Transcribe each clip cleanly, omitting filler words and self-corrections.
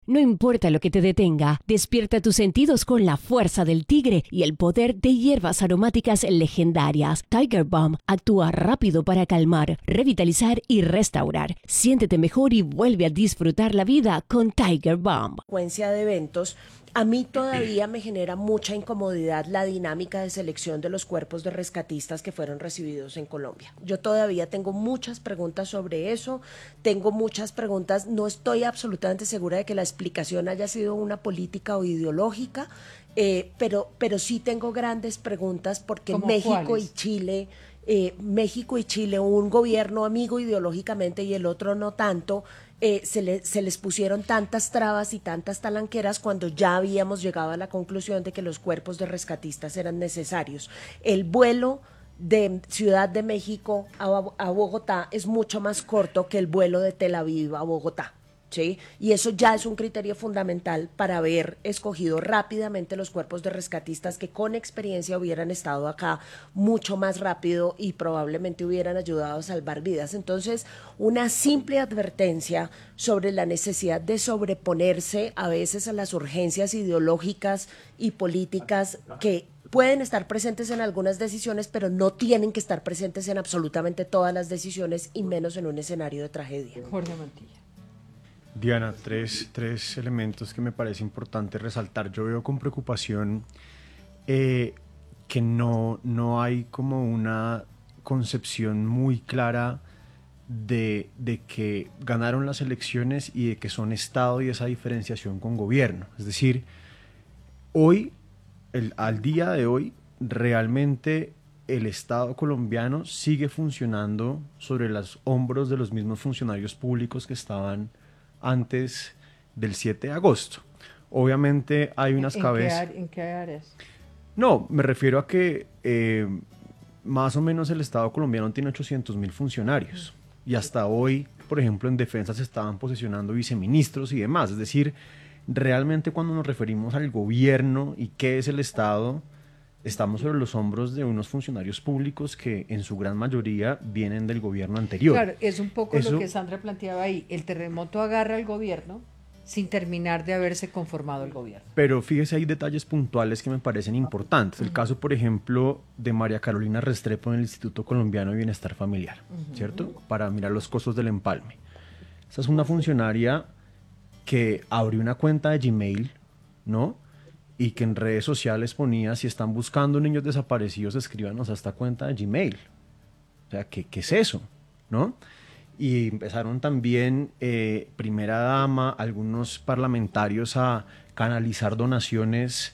No importa lo que te detenga, despierta tus sentidos con la fuerza del tigre y el poder de hierbas aromáticas legendarias. Tiger Balm actúa rápido para calmar, revitalizar y restaurar. Siéntete mejor y vuelve a disfrutar la vida con Tiger Balm. Secuencia de eventos, a mí todavía me genera mucha incomodidad la dinámica de selección de los cuerpos de rescatistas que fueron recibidos en Colombia. Yo todavía tengo muchas preguntas sobre eso, tengo muchas preguntas, no estoy absolutamente segura de que la explicación haya sido una política o ideológica, pero sí tengo grandes preguntas porque México y Chile... México y Chile, un gobierno amigo ideológicamente y el otro no tanto, se les pusieron tantas trabas y tantas talanqueras cuando ya habíamos llegado a la conclusión de que los cuerpos de rescatistas eran necesarios. El vuelo de Ciudad de México a Bogotá es mucho más corto que el vuelo de Tel Aviv a Bogotá. ¿Sí? Y eso ya es un criterio fundamental para haber escogido rápidamente los cuerpos de rescatistas que con experiencia hubieran estado acá mucho más rápido y probablemente hubieran ayudado a salvar vidas. Entonces, una simple advertencia sobre la necesidad de sobreponerse a veces a las urgencias ideológicas y políticas que pueden estar presentes en algunas decisiones, pero no tienen que estar presentes en absolutamente todas las decisiones y menos en un escenario de tragedia. Jorge Mantilla. Diana, tres elementos que me parece importante resaltar. Yo veo con preocupación que no hay como una concepción muy clara de que ganaron las elecciones y de que son Estado y esa diferenciación con gobierno. Es decir, hoy, al día de hoy, realmente el Estado colombiano sigue funcionando sobre los hombros de los mismos funcionarios públicos que estaban antes del 7 de agosto. Obviamente hay unas cabezas... ¿En qué áreas? No, me refiero a que más o menos el Estado colombiano tiene 800.000 funcionarios y hasta hoy, por ejemplo, en defensa se estaban posesionando viceministros y demás. Es decir, realmente cuando nos referimos al gobierno y qué es el Estado, estamos sobre los hombros de unos funcionarios públicos que en su gran mayoría vienen del gobierno anterior. Claro, es un poco lo que Sandra planteaba ahí. El terremoto agarra al gobierno sin terminar de haberse conformado el gobierno. Pero fíjese, hay detalles puntuales que me parecen importantes. El caso, por ejemplo, de María Carolina Restrepo en el Instituto Colombiano de Bienestar Familiar, ¿cierto? Para mirar los costos del empalme. Esa es una funcionaria que abrió una cuenta de Gmail, ¿no? Y que en redes sociales ponía: si están buscando niños desaparecidos, escríbanos a esta cuenta de Gmail. O sea, ¿qué es eso? ¿No? Y empezaron también, primera dama, algunos parlamentarios a canalizar donaciones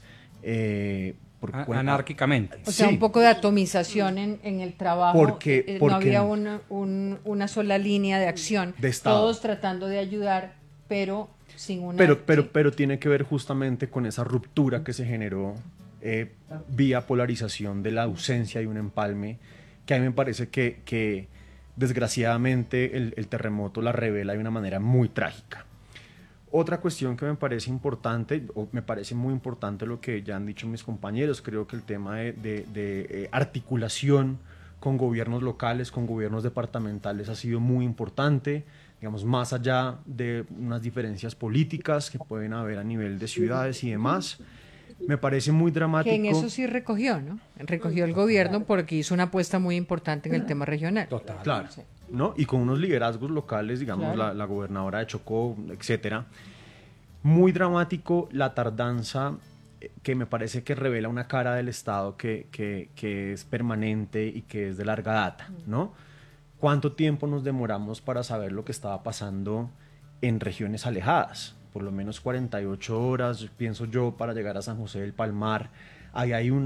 anárquicamente. O sea, sí, un poco de atomización en el trabajo. Porque no había una sola línea de acción. De Estado. Todos tratando de ayudar, pero... Pero tiene que ver justamente con esa ruptura que se generó vía polarización de la ausencia de un empalme, que a mí me parece que desgraciadamente el terremoto la revela de una manera muy trágica. Otra cuestión que me parece importante, o me parece muy importante lo que ya han dicho mis compañeros, creo que el tema de articulación con gobiernos locales, con gobiernos departamentales ha sido muy importante. Digamos, más allá de unas diferencias políticas que pueden haber a nivel de ciudades y demás, me parece muy dramático. Que en eso sí recogió, ¿no? Recogió el gobierno porque hizo una apuesta muy importante en el tema regional. Total. Claro, ¿no? Y con unos liderazgos locales, digamos, claro, la gobernadora de Chocó, etcétera. Muy dramático la tardanza, que me parece que revela una cara del Estado que es permanente y que es de larga data, ¿no? ¿Cuánto tiempo nos demoramos para saber lo que estaba pasando en regiones alejadas? Por lo menos 48 horas, pienso yo, para llegar a San José del Palmar. Ahí hay un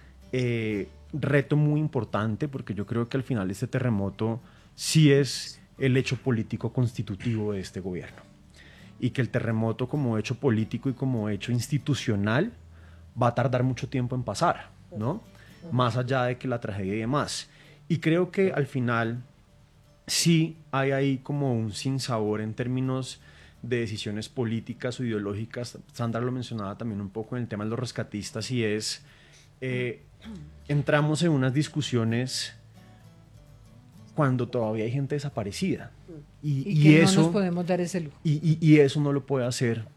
reto muy importante, porque yo creo que al final este terremoto sí es el hecho político constitutivo de este gobierno. Y que el terremoto como hecho político y como hecho institucional va a tardar mucho tiempo en pasar, ¿no? Más allá de que la tragedia y demás. Y creo que al final... sí hay ahí como un sinsabor en términos de decisiones políticas o ideológicas. Sandra lo mencionaba también un poco en el tema de los rescatistas, y es, entramos en unas discusiones cuando todavía hay gente desaparecida. Y que eso, no nos podemos dar ese lujo. Y eso no lo puede hacer